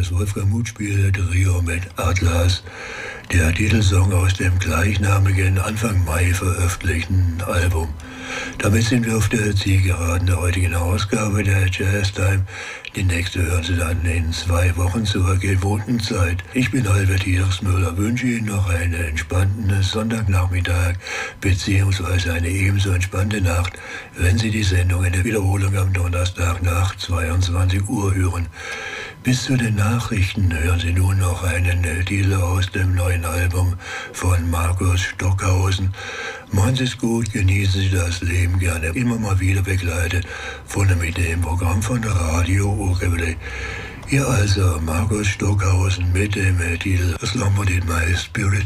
das Wolfgang Muth-Spiel Trio mit Atlas, der Titelsong aus dem gleichnamigen Anfang Mai veröffentlichten Album. Damit sind wir auf der Zielgeraden der heutigen Ausgabe der Jazz Time. Die nächste hören Sie dann in 2 Wochen zur gewohnten Zeit. Ich bin Albert Hiersmüller, wünsche Ihnen noch einen entspannten Sonntagnachmittag bzw. eine ebenso entspannte Nacht, wenn Sie die Sendung in der Wiederholung am Donnerstag nach 22 Uhr hören. Bis zu den Nachrichten hören Sie nun noch einen Titel aus dem neuen Album von Markus Stockhausen. Machen Sie es gut, genießen Sie das Leben gerne, immer mal wieder begleitet von mit dem Programm von Radio Ukulele. Hier also Markus Stockhausen mit dem Titel A Slumber in My Spirit.